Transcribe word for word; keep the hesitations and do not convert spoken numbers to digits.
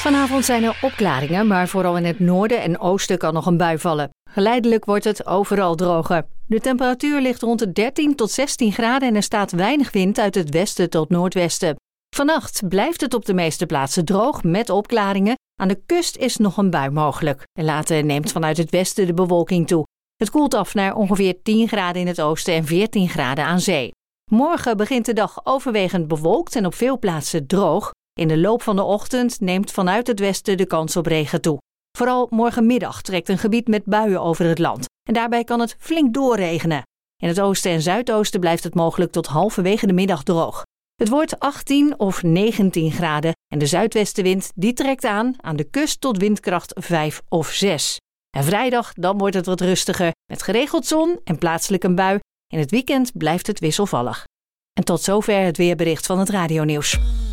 Vanavond zijn er opklaringen, maar vooral in het noorden en oosten kan nog een bui vallen. Geleidelijk wordt het overal droger. De temperatuur ligt rond de dertien tot zestien graden en er staat weinig wind uit het westen tot noordwesten. Vannacht blijft het op de meeste plaatsen droog met opklaringen. Aan de kust is nog een bui mogelijk. En later neemt vanuit het westen de bewolking toe. Het koelt af naar ongeveer tien graden in het oosten en veertien graden aan zee. Morgen begint de dag overwegend bewolkt en op veel plaatsen droog. In de loop van de ochtend neemt vanuit het westen de kans op regen toe. Vooral morgenmiddag trekt een gebied met buien over het land. En daarbij kan het flink doorregenen. In het oosten en zuidoosten blijft het mogelijk tot halverwege de middag droog. Het wordt achttien of negentien graden en de zuidwestenwind die trekt aan aan de kust tot windkracht vijf of zes. En vrijdag dan wordt het wat rustiger met geregeld zon en plaatselijk een bui. In het weekend blijft het wisselvallig. En tot zover het weerbericht van het Radionieuws.